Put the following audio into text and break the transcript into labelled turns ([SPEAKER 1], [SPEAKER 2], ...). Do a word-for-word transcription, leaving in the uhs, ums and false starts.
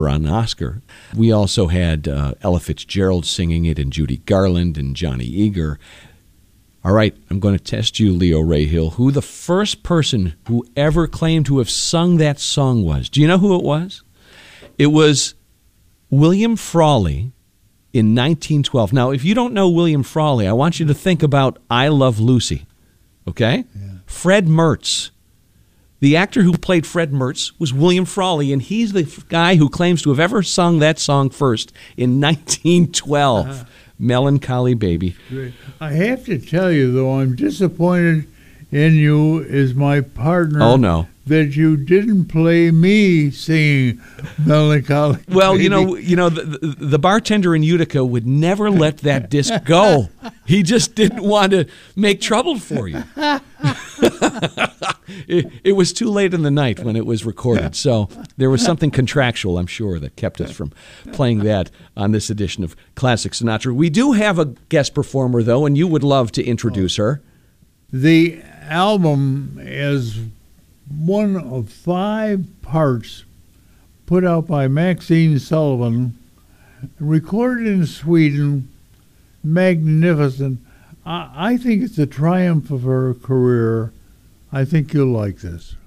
[SPEAKER 1] on Oscar. We also had uh, Ella Fitzgerald singing it, and Judy Garland and Johnny Eager. All right, I'm going to test you, Leo Rahill, who the first person who ever claimed to have sung that song was. Do you know who it was? It was William Frawley in nineteen twelve. Now, if you don't know William Frawley, I want you to think about I Love Lucy, okay? Yeah. Fred Mertz. The actor who played Fred Mertz was William Frawley, and he's the guy who claims to have ever sung that song first in nineteen twelve. Uh-huh. Melancholy Baby.
[SPEAKER 2] Great. I have to tell you, though, I'm disappointed in you as my partner.
[SPEAKER 1] Oh, no.
[SPEAKER 2] That you didn't play me singing Melancholy
[SPEAKER 1] Well,
[SPEAKER 2] Baby.
[SPEAKER 1] you know, you know, the, the, the bartender in Utica would never let that disc go. He just didn't want to make trouble for you. it, it was too late in the night when it was recorded, so there was something contractual, I'm sure, that kept us from playing that on this edition of Classic Sinatra. We do have a guest performer, though, and you would love to introduce her.
[SPEAKER 2] The album is one of five parts put out by Maxine Sullivan, recorded in Sweden, magnificent. I, I think it's a triumph of her career. I think you'll like this.